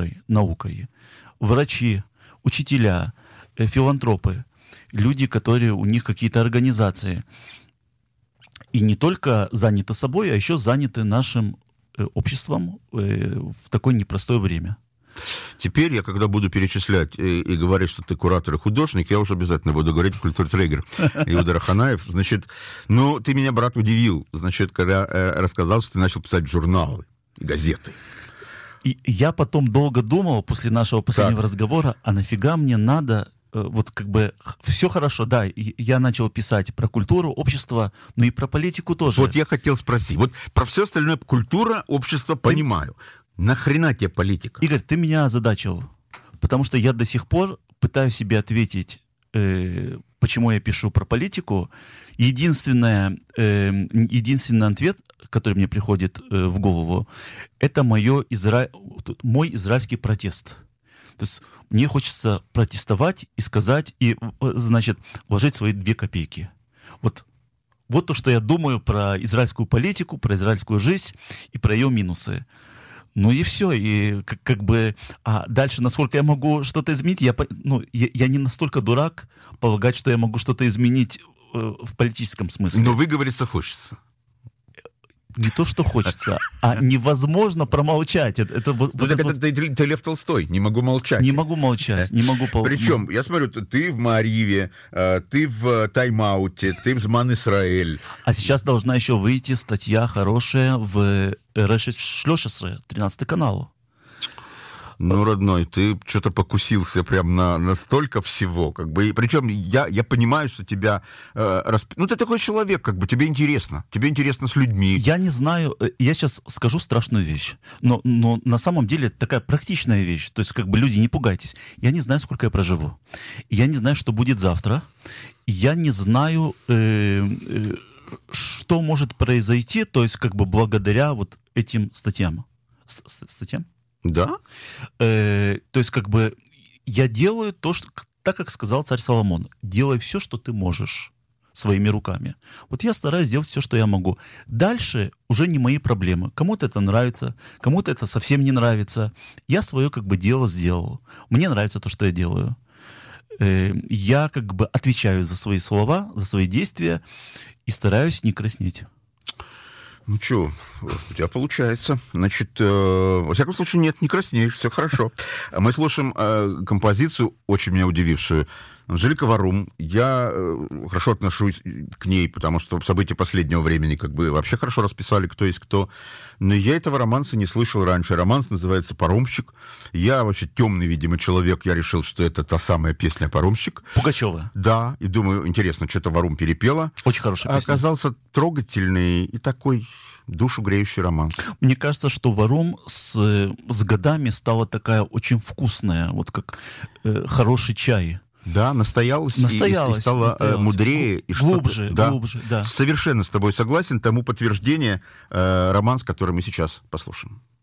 наукой. Врачи, учителя, филантропы, люди, которые, у них какие-то организации. И не только заняты собой, а еще заняты нашим обществом в такое непростое время. Теперь я, когда буду перечислять и говорить, что ты куратор и художник, я уже обязательно буду говорить культуртрегер Иуда Раханаев. Значит, ну, ты меня, брат, удивил, значит, когда рассказал, что ты начал писать журналы и газеты. И я потом долго думал после нашего последнего разговора, а нафига мне надо... Вот как бы все хорошо, да, я начал писать про культуру, общество, но и про политику тоже. Вот я хотел спросить, вот про все остальное культура, общество, понимаю. Нахрена тебе политика? Игорь, ты меня озадачил, потому что я до сих пор пытаюсь себе ответить, почему я пишу про политику. Единственный ответ, который мне приходит в голову, это мой израильский протест. То есть мне хочется протестовать и сказать, и, значит, вложить свои 2 копейки. Вот то, что я думаю про израильскую политику, про израильскую жизнь и про ее минусы. Ну и все. И как бы... А дальше, насколько я могу что-то изменить, я не настолько дурак полагать, что я могу что-то изменить в политическом смысле. Но выговориться хочется. Не то, что хочется, а невозможно промолчать. Ты Лев Толстой, не могу молчать. Не могу молчать, не могу... Причем, я смотрю, ты в Маариве, ты в Тайм-ауте, ты в Зман Исраэль. А сейчас должна еще выйти статья хорошая в Решет 13 канал. Ну, родной, ты что-то покусился прям на столько всего, как бы. Причем я понимаю, что тебя... Ну, ты такой человек, как бы, тебе интересно с людьми. Я не знаю, я сейчас скажу страшную вещь, но на самом деле это такая практичная вещь, то есть, как бы, люди, не пугайтесь. Я не знаю, сколько я проживу. Я не знаю, что будет завтра. Я не знаю, что может произойти, то есть, как бы, благодаря вот этим статьям. Статьям? Да? То есть, как бы, я делаю то, что, так как сказал царь Соломон, делай все, что ты можешь своими руками. Вот я стараюсь делать все, что я могу. Дальше уже не мои проблемы. Кому-то это нравится, кому-то это совсем не нравится. Я свое, как бы, дело сделал. Мне нравится то, что я делаю. Я, как бы, отвечаю за свои слова, за свои действия и стараюсь не краснеть. Ну что, у тебя получается. Значит, во всяком случае, нет, не краснеешь, все хорошо. Мы слушаем композицию, очень меня удивившую. Анжелика Варум. Я хорошо отношусь к ней, потому что события последнего времени как бы вообще хорошо расписали, кто есть кто. Но я этого романса не слышал раньше. Романс называется «Паромщик». Я вообще темный, видимо, человек. Я решил, что это та самая песня «Паромщик». Пугачева. Да, и думаю, интересно, что-то Варум перепела. Очень хорошая песня. Оказался трогательный и такой душу греющий роман. Мне кажется, что Варум с годами стала такая очень вкусная, вот как хороший чай. Да, настоялась и стала мудрее. И глубже, да. Да. Совершенно с тобой согласен. Тому подтверждение роман, который мы сейчас послушаем.